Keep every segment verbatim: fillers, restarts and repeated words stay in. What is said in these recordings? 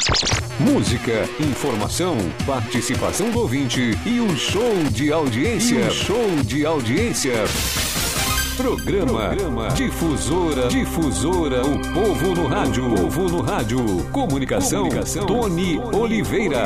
Música, informação, participação do ouvinte e um show de audiência. E um show de audiência. Programa, Programa Difusora, Difusora, o povo no rádio, o povo no rádio. Comunicação, Comunicação Tony Oliveira.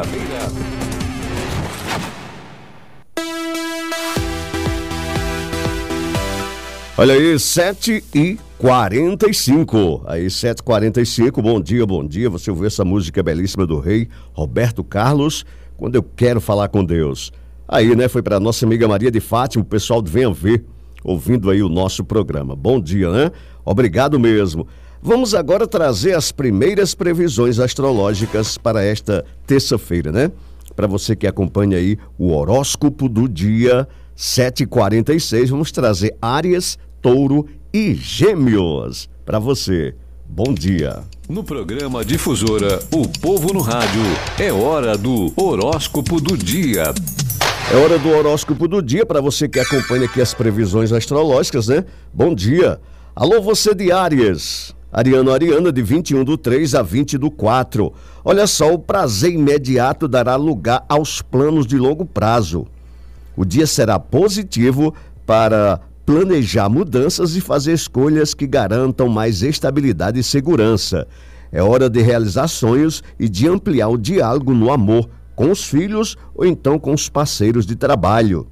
Olha aí, sete e quarenta e cinco. Aí, sete e quarenta e cinco, bom dia, bom dia. Você ouviu essa música belíssima do rei Roberto Carlos, Quando Eu Quero Falar com Deus. Aí, né, foi para nossa amiga Maria de Fátima, o pessoal do Venha Ver, ouvindo aí o nosso programa. Bom dia, né? Obrigado mesmo. Vamos agora trazer as primeiras previsões astrológicas para esta terça-feira, né? Para você que acompanha aí o horóscopo do dia, sete e quarenta e seis, vamos trazer Áries, Touro e Gêmeos para você. Bom dia. No programa Difusora, o povo no rádio, é hora do horóscopo do dia. É hora do horóscopo do dia para você que acompanha aqui as previsões astrológicas, né? Bom dia. Alô, você de Áries. Ariano, Ariana, de vinte e um do três a vinte do quatro. Olha só, o prazer imediato dará lugar aos planos de longo prazo. O dia será positivo para planejar mudanças e fazer escolhas que garantam mais estabilidade e segurança. É hora de realizar sonhos e de ampliar o diálogo no amor, com os filhos ou então com os parceiros de trabalho.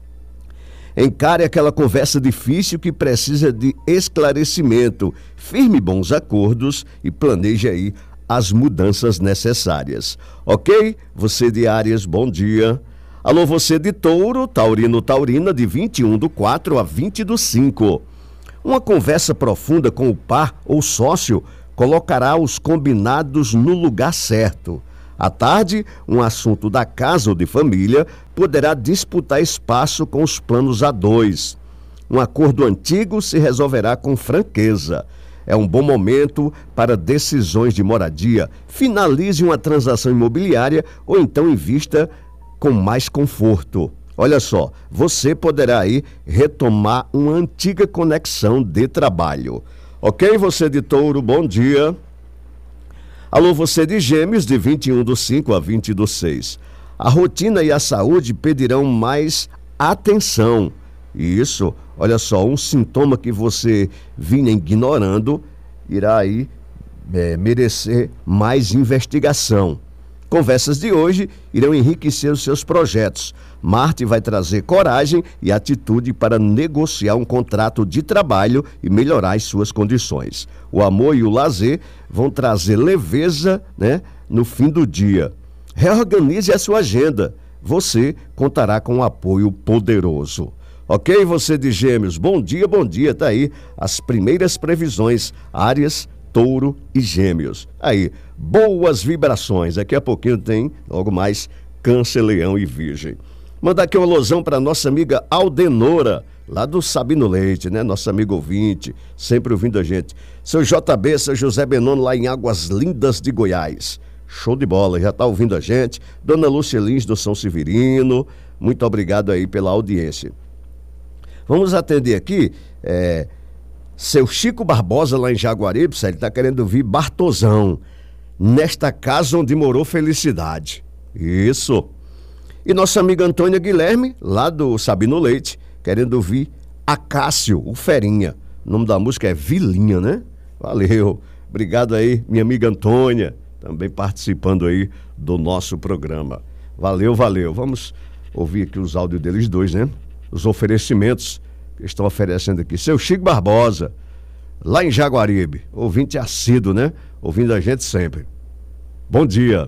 Encare aquela conversa difícil que precisa de esclarecimento. Firme bons acordos e planeje aí as mudanças necessárias. Ok? Você de Áries, bom dia. Alô, você de Touro, Taurino, Taurina, de vinte e um do quatro a vinte do cinco. Uma conversa profunda com o par ou sócio colocará os combinados no lugar certo. À tarde, um assunto da casa ou de família poderá disputar espaço com os planos a dois. Um acordo antigo se resolverá com franqueza. É um bom momento para decisões de moradia. Finalize uma transação imobiliária ou então invista com mais conforto. Olha só, você poderá aí retomar uma antiga conexão de trabalho. Ok, você de Touro, bom dia. Alô, você de Gêmeos, de vinte e um do cinco a vinte do seis. A rotina e a saúde pedirão mais atenção. E isso, olha só, um sintoma que você vinha ignorando irá aí é, merecer mais investigação. Conversas de hoje irão enriquecer os seus projetos. Marte vai trazer coragem e atitude para negociar um contrato de trabalho e melhorar as suas condições. O amor e o lazer vão trazer leveza, né, no fim do dia. Reorganize a sua agenda. Você contará com um apoio poderoso. Ok, você de Gêmeos, bom dia, bom dia. Tá aí as primeiras previsões, Áries, Touro e Gêmeos. Aí, boas vibrações. Daqui a pouquinho tem, logo mais, Câncer, Leão e Virgem. Mandar aqui uma alusão para nossa amiga Aldenora, lá do Sabino Leite, né? Nossa amiga ouvinte, sempre ouvindo a gente. Seu J B, seu José Benono, lá em Águas Lindas de Goiás. Show de bola, já está ouvindo a gente. Dona Lúcia Lins, do São Severino, muito obrigado aí pela audiência. Vamos atender aqui, é... seu Chico Barbosa, lá em Jaguaribe, ele está querendo ouvir Bartosão, Nesta Casa Onde Morou Felicidade. Isso. E nossa amiga Antônia Guilherme, lá do Sabino Leite, querendo ouvir Acácio, o Ferinha. O nome da música é Vilinha, né? Valeu. Obrigado aí, minha amiga Antônia, também participando aí do nosso programa. Valeu, valeu. Vamos ouvir aqui os áudios deles dois, né? Os oferecimentos que estão oferecendo aqui. Seu Chico Barbosa, lá em Jaguaribe, ouvinte assíduo, né? Ouvindo a gente sempre. Bom dia.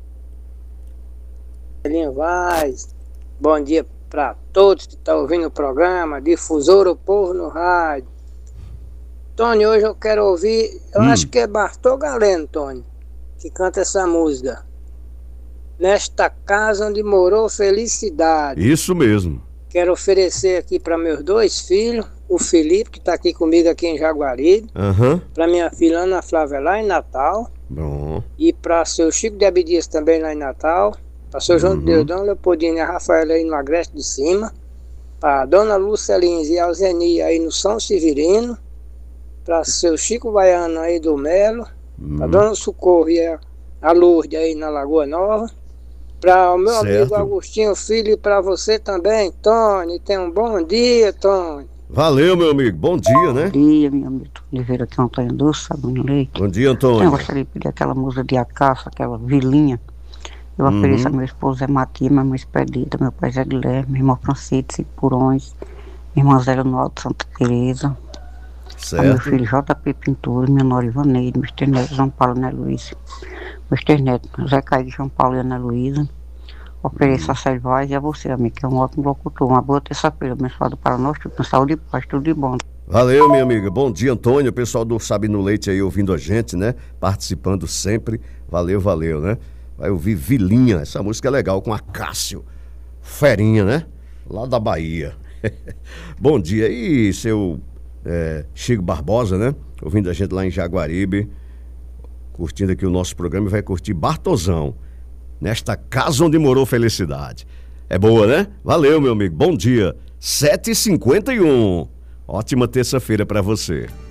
Vaz, bom dia para todos que estão ouvindo o programa, Difusora, o povo no rádio. Tony, hoje eu quero ouvir, eu hum. acho que é Bartô Galeno, Tony, que canta essa música. Nesta Casa Onde Morou Felicidade. Isso mesmo. Quero oferecer aqui para meus dois filhos, o Felipe, que está aqui comigo aqui em Jaguaribe, uhum. para minha filha Ana Flávia lá em Natal, bom. E para seu Chico de Abdias também lá em Natal, para seu João uhum. de Deus, Dona Leopoldina e a Rafaela aí no Agreste de Cima, para Dona Lúcia Lins e a Alzenia aí no São Severino, para seu Chico Baiano aí do Melo, uhum. para Dona Socorro e a a Lourdes aí na Lagoa Nova. Para o meu Certo. amigo Agostinho Filho e para você também, Tony. Tenha um bom dia, Tony. Valeu, meu amigo. Bom dia, né? Bom dia, meu amigo Oliveira, aqui é o Antônio Doce, Sabino Leite. Bom dia, Eu Antônio. gostaria de pedir aquela música de Acaça, aquela vilinha. Eu Uhum. ofereço a meu esposo Zé Matias, minha mãe Expedita, meu pai Zé Guilherme, meu irmão Francisco, Cinco Purões, minha irmã Zé Leonardo Santa Teresa, a meu Certo. filho J P Pintura, minha nora Ivaneide, mister Neto João Paulo e Ana Luísa, mister Neto Zé Caio João Paulo e Ana Luísa. Ofereço a Célio Vaz e a você, amigo, que é um ótimo locutor. Uma boa terça-feira, abençoado para nós, tudo com saúde e paz, tudo de bom. Valeu, minha amiga. Bom dia, Antônio. O pessoal do Sabino Leite aí ouvindo a gente, né? Participando sempre. Valeu, valeu, né? Vai ouvir Vilinha. Essa música é legal, com a Cássio. Ferinha, né? Lá da Bahia. Bom dia. E seu é, Chico Barbosa, né? Ouvindo a gente lá em Jaguaribe. Curtindo aqui o nosso programa e vai curtir Bartosão. Nesta casa onde morou felicidade. É boa, né? Valeu, meu amigo. Bom dia. sete e cinquenta e um. Ótima terça-feira para você.